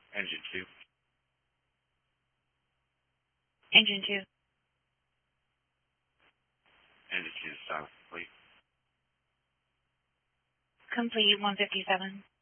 Engine 2. Engine 2. Engine 2 is silent. Complete. Complete 157.